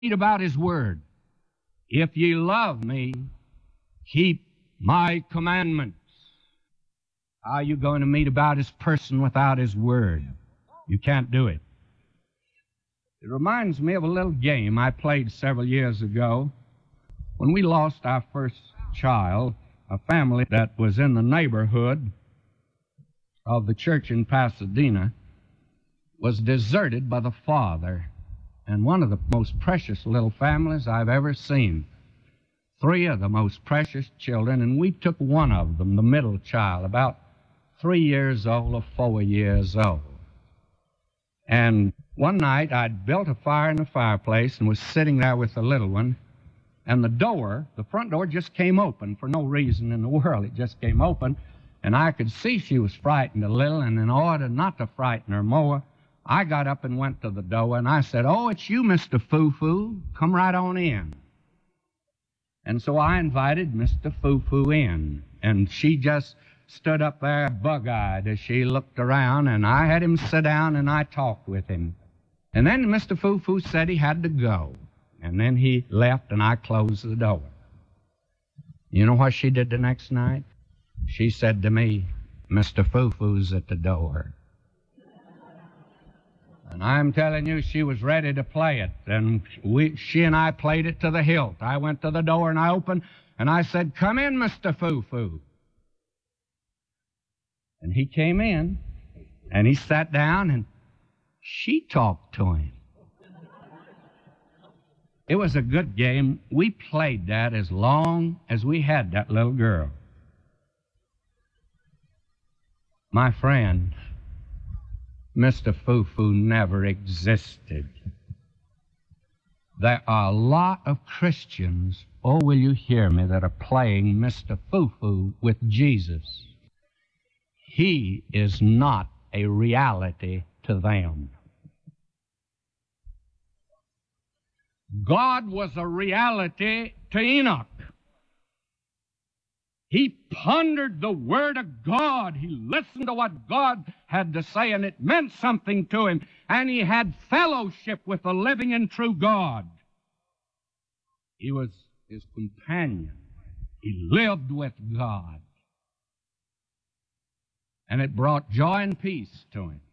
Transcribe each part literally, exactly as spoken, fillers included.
Read about his word. If ye love me, keep my commandments. How are you going to meet about his person without his word? You can't do it. It reminds me of a little game I played several years ago. When we lost our first child, a family that was in the neighborhood of the church in Pasadena was deserted by the father, and one of the most precious little families I've ever seen. Three of the most precious children, and we took one of them, the middle child, about three years old or four years old. And one night I'd built a fire in the fireplace and was sitting there with the little one, and the door, the front door, just came open for no reason in the world. It just came open, and I could see she was frightened a little, and in order not to frighten her more, I got up and went to the door, and I said, "Oh, it's you, Mister Foo-Foo. Come right on in." And so I invited Mister Foo-Foo in, and she just stood up there bug-eyed as she looked around, and I had him sit down, and I talked with him. And then Mister Foo-Foo said he had to go, and then he left, and I closed the door. You know what she did the next night? She said to me, "Mister Foo-Foo's at the door." And I'm telling you, she was ready to play it. And we, she and I played it to the hilt. I went to the door and I opened, and I said, "Come in, Mister Foo-Foo." And he came in, and he sat down, and she talked to him. It was a good game. We played that as long as we had that little girl. My friend, Mister Foo-Foo never existed. There are a lot of Christians, oh, will you hear me, that are playing Mister Foo-Foo with Jesus. He is not a reality to them. God was a reality to Enoch. He pondered the Word of God. He listened to what God had to say, and it meant something to him. And he had fellowship with the living and true God. He was his companion. He lived with God. And it brought joy and peace to him.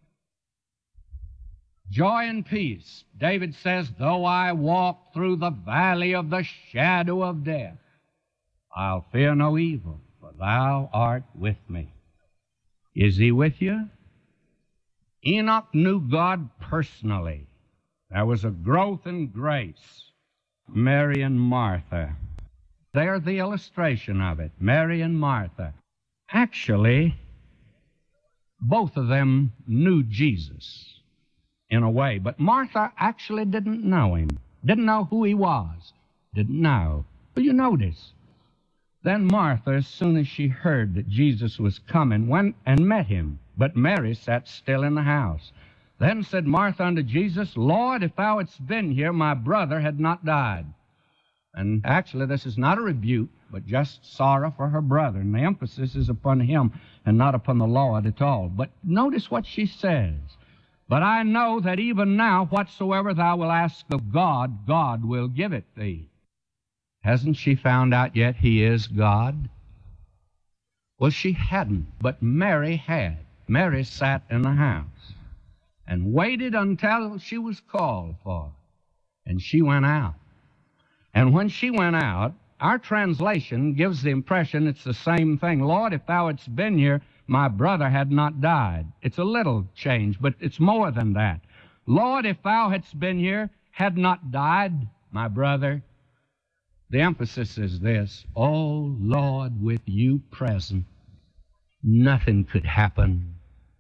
Joy and peace. David says, "Though I walk through the valley of the shadow of death, I'll fear no evil, for thou art with me." Is he with you? Enoch knew God personally. There was a growth in grace. Mary and Martha. They're the illustration of it. Mary and Martha. Actually, both of them knew Jesus in a way, but Martha actually didn't know him. Didn't know who he was. Didn't know. But you notice, then Martha, as soon as she heard that Jesus was coming, went and met him. But Mary sat still in the house. Then said Martha unto Jesus, "Lord, if thou hadst been here, my brother had not died." And actually, this is not a rebuke, but just sorrow for her brother. And the emphasis is upon him and not upon the Lord at all. But notice what she says. "But I know that even now, whatsoever thou wilt ask of God, God will give it thee." Hasn't she found out yet he is God? Well, she hadn't, but Mary had. Mary sat in the house and waited until she was called for. And she went out. And when she went out, our translation gives the impression it's the same thing. "Lord, if thou hadst been here, my brother had not died." It's a little change, but it's more than that. "Lord, if thou hadst been here, had not died, my brother." The emphasis is this: "Oh, Lord, with you present, nothing could happen."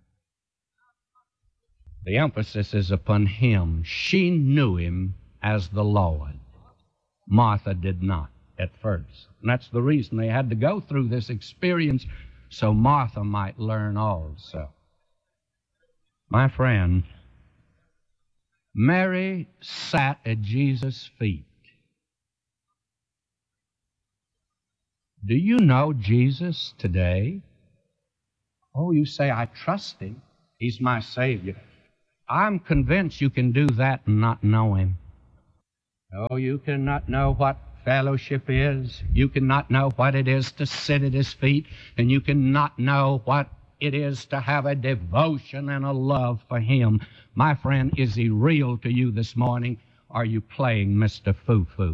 The emphasis is upon him. She knew him as the Lord. Martha did not at first. And that's the reason they had to go through this experience, so Martha might learn also. My friend, Mary sat at Jesus' feet. Do you know Jesus today? Oh, you say, "I trust him. He's my Savior." I'm convinced you can do that and not know him. Oh, you cannot know what fellowship is. You cannot know what it is to sit at his feet, and you cannot know what it is to have a devotion and a love for him. My friend, is he real to you this morning? Or are you playing Mister Foo-Foo?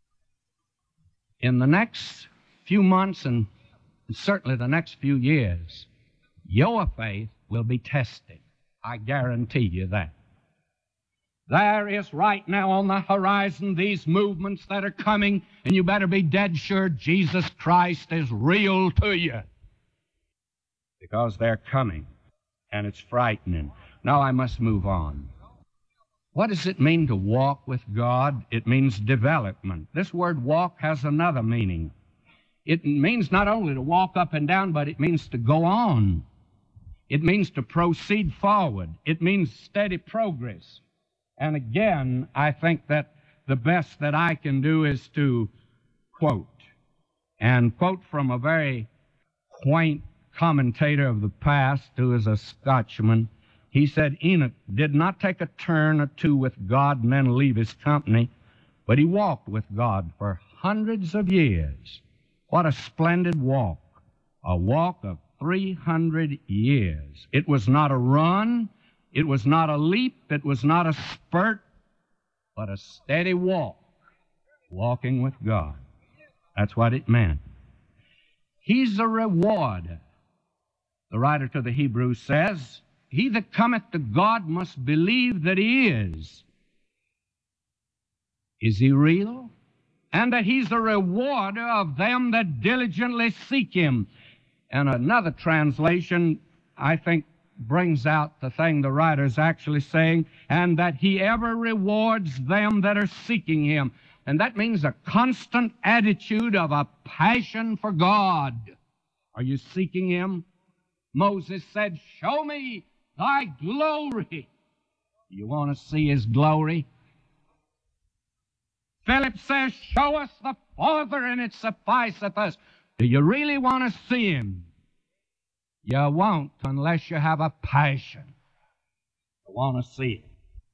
In the next few months, and certainly the next few years, your faith will be tested. I guarantee you that. There is right now on the horizon these movements that are coming, and you better be dead sure Jesus Christ is real to you, because they're coming, and it's frightening. Now I must move on. What does it mean to walk with God? It means development. This word walk has another meaning. It means not only to walk up and down, but it means to go on. It means to proceed forward. It means steady progress. And again, I think that the best that I can do is to quote, and quote from a very quaint commentator of the past who is a Scotchman. He said, Enoch did not take a turn or two with God and then leave his company, but he walked with God for hundreds of years. What a splendid walk, a walk of three hundred years. It was not a run, it was not a leap, it was not a spurt, but a steady walk, walking with God. That's what it meant. He's a rewarder. The writer to the Hebrews says, he that cometh to God must believe that he is. Is he real? And that he's the rewarder of them that diligently seek him. And another translation, I think, brings out the thing the writer's actually saying, and that he ever rewards them that are seeking him. And that means a constant attitude of a passion for God. Are you seeking him? Moses said, show me thy glory. You want to see his glory? Philip says, show us the Father, and it sufficeth us. Do you really want to see him? You won't unless you have a passion to want to see him.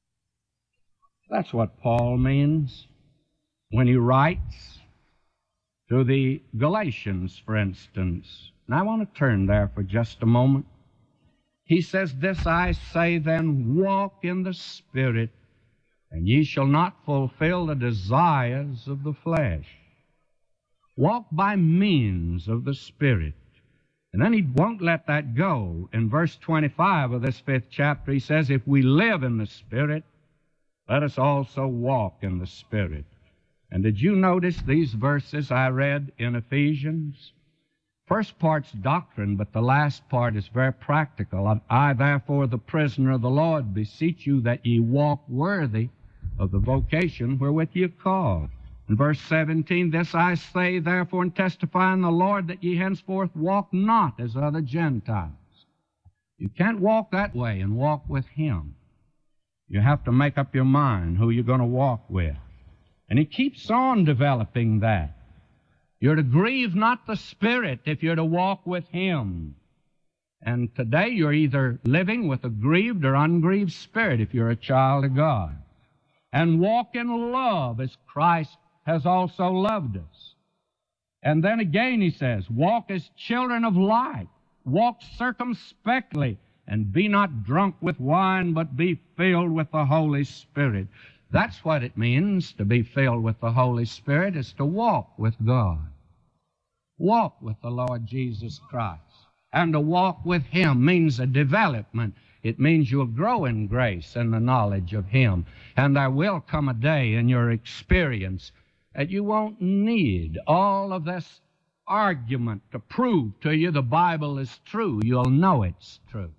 That's what Paul means when he writes to the Galatians, for instance. And I want to turn there for just a moment. He says, this I say then, walk in the Spirit, and ye shall not fulfill the desires of the flesh. Walk by means of the Spirit. And then he won't let that go. In verse twenty-five of this fifth chapter, he says, if we live in the Spirit, let us also walk in the Spirit. And did you notice these verses I read in Ephesians? First part's doctrine, but the last part is very practical. I, therefore, the prisoner of the Lord, beseech you that ye walk worthy of the vocation wherewith ye are called. In verse seventeen, this I say, therefore, and testify in the Lord, that ye henceforth walk not as other Gentiles. You can't walk that way and walk with him. You have to make up your mind who you're going to walk with. And he keeps on developing that. You're to grieve not the Spirit if you're to walk with him. And today you're either living with a grieved or ungrieved spirit if you're a child of God. And walk in love as Christ has also loved us. And then again he says, walk as children of light. Walk circumspectly, and be not drunk with wine, but be filled with the Holy Spirit. That's what it means to be filled with the Holy Spirit, is to walk with God. Walk with the Lord Jesus Christ. And to walk with him means a development. It means you'll grow in grace and the knowledge of him. And there will come a day in your experience that you won't need all of this argument to prove to you the Bible is true. You'll know it's true.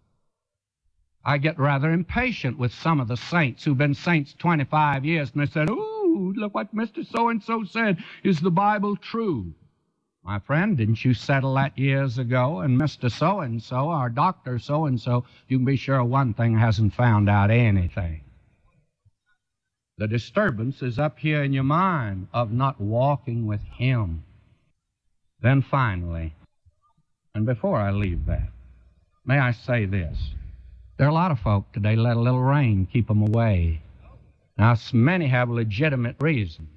I get rather impatient with some of the saints who've been saints twenty-five years, and they said, ooh, look what Mister So-and-so said. Is the Bible true? My friend, didn't you settle that years ago? And Mister So-and-so, or Doctor So-and-so, you can be sure one thing, hasn't found out anything. The disturbance is up here in your mind of not walking with him. Then finally, and before I leave that, may I say this. There are a lot of folk today let a little rain keep them away. Now, many have legitimate reasons